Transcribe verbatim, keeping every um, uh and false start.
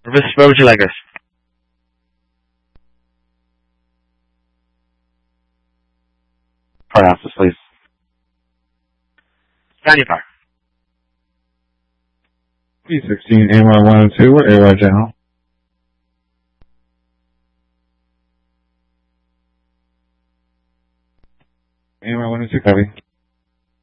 Where would you like us? Courthouses, please. Stand your par. P sixteen, A Y one and two, what A Y channel? A Y one and two, copy.